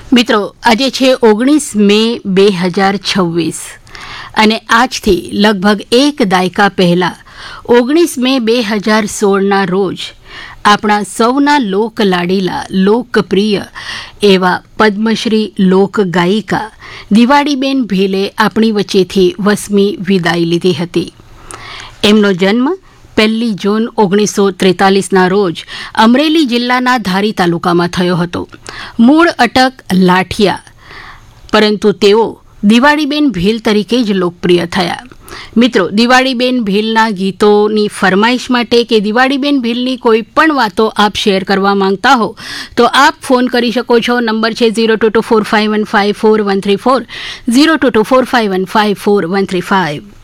મિત્રો, આજે છે 19 મે 2026 અને આજથી લગભગ એક દાયકા પહેલા 19 મે 2016ના રોજ આપણા સૌના લોકલાડીલા લોકપ્રિય એવા પદ્મશ્રી લોકગાયિકા દિવાળીબેન ભીલે આપણી વચ્ચેથી વસમી વિદાય લીધી હતી. એમનો જન્મ 1 જૂન 1943ના રોજ અમરેલી જિલ્લાના ધારી તાલુકામાં થયો હતો. મૂળ અટક લાઠિયા, પરંતુ તેઓ દિવાળીબેન ભીલ તરીકે જ લોકપ્રિય થયા. મિત્રો, દિવાળીબેન ભીલના ગીતોની ફરમાઈશ માટે કે દિવાળીબેન ભીલની કોઈ પણ વાતો આપ શેર કરવા માંગતા હો તો આપ ફોન કરી શકો છો. નંબર છે 0224515434, 0224515435.